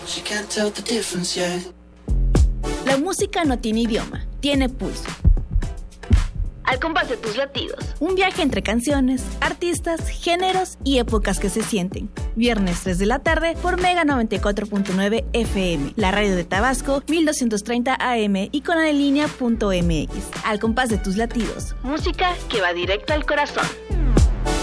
She can't tell the difference yet. La música no tiene idioma, tiene pulso. Al compás de tus latidos. Un viaje entre canciones, artistas, géneros y épocas que se sienten. Viernes 3 de la tarde por Mega 94.9 FM, la radio de Tabasco, 1230 AM y conadelinea.mx. Al compás de tus latidos. Música que va directo al corazón.